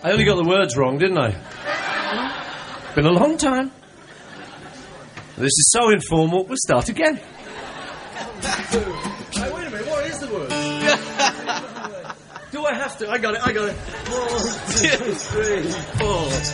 I only got the words wrong, didn't I? Been a long time. This is so informal, we'll start again. Hey, wait a minute, what is the word? Do I have to? I got it. 1, 2, 3, 4.